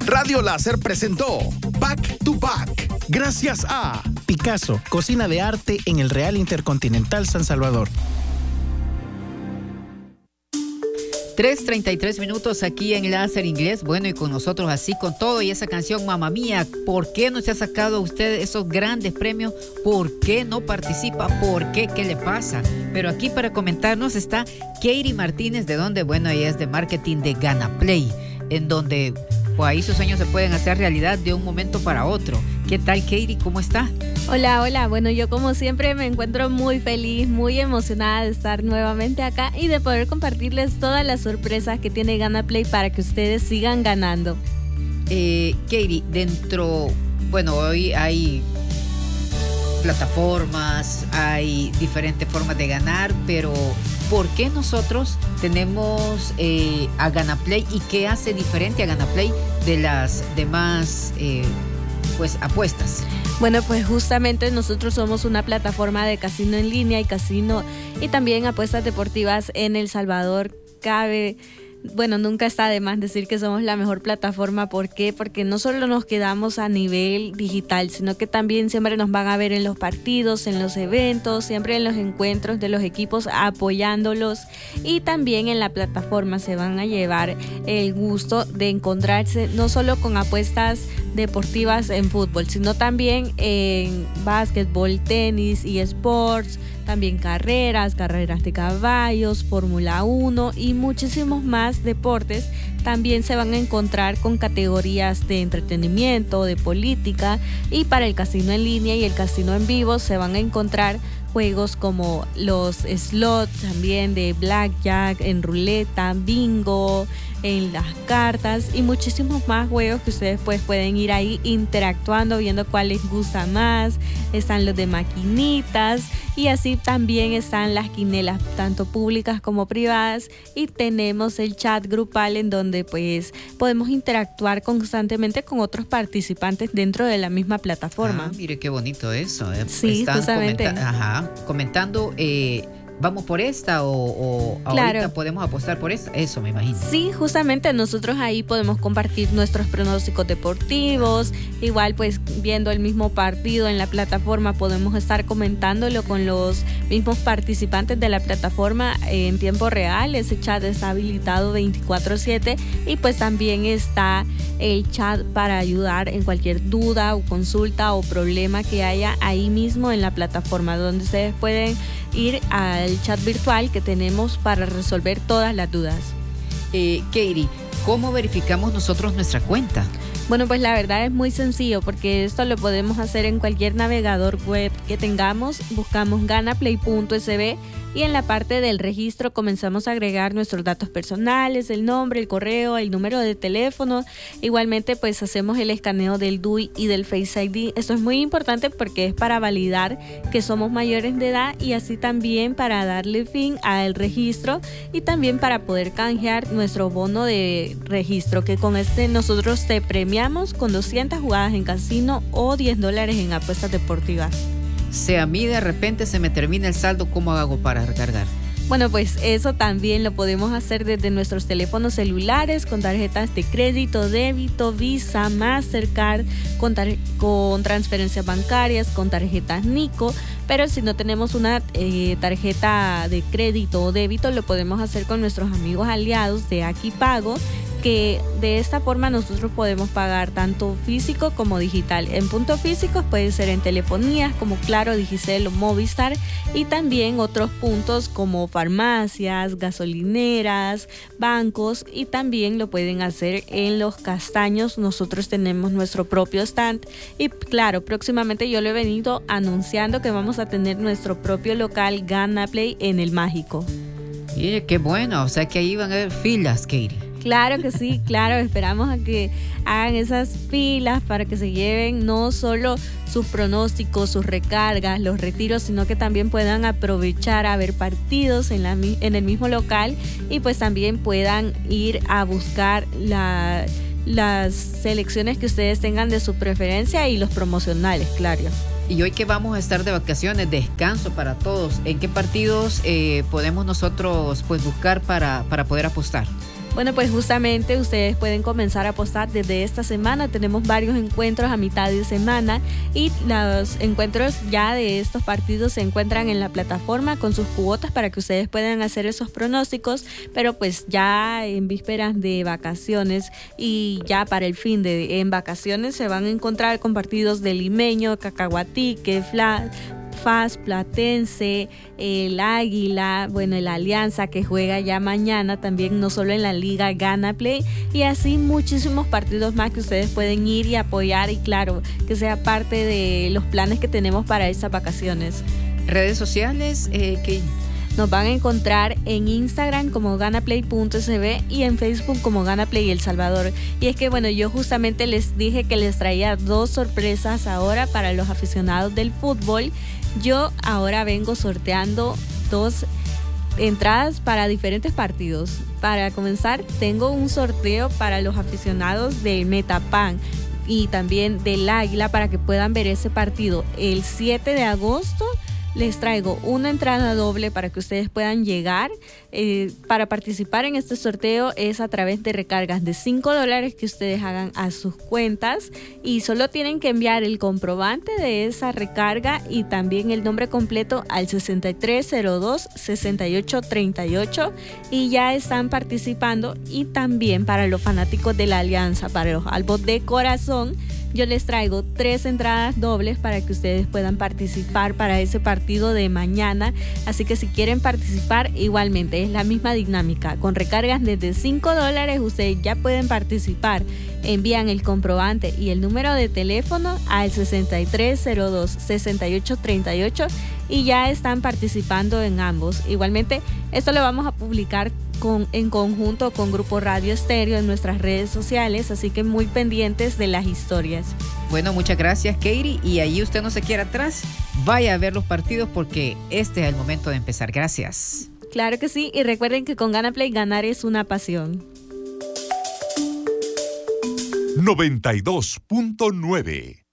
Radio Láser presentó Back to Back. Gracias a Picasso, cocina de arte en el Real Intercontinental San Salvador. 3:33 aquí en Láser Inglés. Bueno, y con nosotros así, con todo y esa canción, mamá mía, ¿por qué no se ha sacado usted esos grandes premios? ¿Por qué no participa? ¿Por qué? ¿Qué le pasa? Pero aquí para comentarnos está Katie Martínez, ¿de dónde? Bueno, ella es de marketing de GanaPlay, en donde pues ahí sus sueños se pueden hacer realidad de un momento para otro. ¿Qué tal, Katie? ¿Cómo está? Hola, hola. Bueno, yo como siempre me encuentro muy feliz, muy emocionada de estar nuevamente acá y de poder compartirles todas las sorpresas que tiene GanaPlay para que ustedes sigan ganando. Katie, bueno, hoy hay plataformas, hay diferentes formas de ganar, pero ¿por qué nosotros tenemos a GanaPlay y qué hace diferente a GanaPlay de las demás apuestas? Bueno, pues justamente nosotros somos una plataforma de casino en línea y también apuestas deportivas en El Salvador. Nunca está de más decir que somos la mejor plataforma. ¿Por qué? Porque no solo nos quedamos a nivel digital, sino que también siempre nos van a ver en los partidos, en los eventos, siempre en los encuentros de los equipos apoyándolos, y también en la plataforma se van a llevar el gusto de encontrarse no solo con apuestas deportivas en fútbol, sino también en básquetbol, tenis y sports, también carreras de caballos, Fórmula 1 y muchísimos más deportes. También se van a encontrar con categorías de entretenimiento, de política, y para el casino en línea y el casino en vivo se van a encontrar juegos como los slots, también de blackjack, en ruleta, bingo, en las cartas y muchísimos más juegos que ustedes pues pueden ir ahí interactuando, viendo cuál les gusta más. Están los de maquinitas y así también están las quinelas, tanto públicas como privadas, y tenemos el chat grupal en donde pues podemos interactuar constantemente con otros participantes dentro de la misma plataforma. Mire qué bonito eso. Sí, están justamente. Comentando, ¿vamos por esta o claro, ahorita podemos apostar por esta? Eso me imagino. Sí, justamente nosotros ahí podemos compartir nuestros pronósticos deportivos. Igual pues viendo el mismo partido en la plataforma podemos estar comentándolo con los mismos participantes de la plataforma en tiempo real. Ese chat está habilitado 24/7 y pues también está el chat para ayudar en cualquier duda o consulta o problema que haya ahí mismo en la plataforma, donde ustedes pueden ir al chat virtual que tenemos para resolver todas las dudas. Katie, ¿cómo verificamos nosotros nuestra cuenta? Bueno, pues la verdad es muy sencillo, porque esto lo podemos hacer en cualquier navegador web que tengamos. Buscamos ganaplay.sb y en la parte del registro comenzamos a agregar nuestros datos personales, el nombre, el correo, el número de teléfono. Igualmente pues hacemos el escaneo del DUI y del Face ID. Esto es muy importante porque es para validar que somos mayores de edad y así también para darle fin al registro y también para poder canjear nuestro bono de registro, que con este nosotros te premiamos con 200 jugadas en casino o $10 en apuestas deportivas. Si a mí de repente se me termina el saldo, ¿cómo hago para recargar? Bueno, pues eso también lo podemos hacer desde nuestros teléfonos celulares, con tarjetas de crédito, débito, Visa, Mastercard, con transferencias bancarias, con tarjetas Nico. Pero si no tenemos una tarjeta de crédito o débito, lo podemos hacer con nuestros amigos aliados de Aquipago, que de esta forma nosotros podemos pagar tanto físico como digital. En puntos físicos puede ser en telefonías como Claro, Digicel o Movistar, y también otros puntos como farmacias, gasolineras, bancos, y también lo pueden hacer en Los Castaños. Nosotros tenemos nuestro propio stand y claro, próximamente yo lo he venido anunciando que vamos a tener nuestro propio local GanaPlay en El Mágico. Y qué bueno, o sea que ahí van a haber filas, Katie. Claro que sí, claro, esperamos a que hagan esas filas para que se lleven no solo sus pronósticos, sus recargas, los retiros, sino que también puedan aprovechar a ver partidos en el mismo local y pues también puedan ir a buscar las selecciones que ustedes tengan de su preferencia y los promocionales, claro. Y hoy que vamos a estar de vacaciones, descanso para todos, ¿en qué partidos podemos nosotros pues buscar para poder apostar? Bueno, pues justamente ustedes pueden comenzar a apostar desde esta semana. Tenemos varios encuentros a mitad de semana y los encuentros ya de estos partidos se encuentran en la plataforma con sus cuotas para que ustedes puedan hacer esos pronósticos, pero pues ya en vísperas de vacaciones y ya para el fin de en vacaciones se van a encontrar con partidos de Limeño, Cacahuatique, FAS, Platense, el Águila, bueno, el Alianza que juega ya mañana también, no solo en la Liga Gana Play, y así muchísimos partidos más que ustedes pueden ir y apoyar y claro, que sea parte de los planes que tenemos para estas vacaciones. Redes sociales, que nos van a encontrar en Instagram como ganaplay.sb y en Facebook como Ganaplay El Salvador. Y es que bueno, yo justamente les dije que les traía 2 sorpresas ahora para los aficionados del fútbol. Yo ahora vengo sorteando 2 entradas para diferentes partidos. Para comenzar, tengo un sorteo para los aficionados del Metapan y también del Águila para que puedan ver ese partido el 7 de agosto. Les traigo una entrada doble para que ustedes puedan llegar. Para participar en este sorteo es a través de recargas de $5 que ustedes hagan a sus cuentas y solo tienen que enviar el comprobante de esa recarga y también el nombre completo al 6302-6838 y ya están participando. Y también para los fanáticos de la Alianza, para los albos de corazón, yo les traigo 3 entradas dobles para que ustedes puedan participar para ese partido de mañana. Así que si quieren participar, igualmente es la misma dinámica. Con recargas desde $5, ustedes ya pueden participar. Envían el comprobante y el número de teléfono al 6302-6838 y ya están participando en ambos. Igualmente, esto lo vamos a publicar en conjunto con Grupo Radio Estéreo en nuestras redes sociales, así que muy pendientes de las historias. Bueno, muchas gracias, Katie, y ahí usted no se quiera atrás, vaya a ver los partidos porque este es el momento de empezar. Gracias. Claro que sí, y recuerden que con Ganaplay ganar es una pasión. 92.9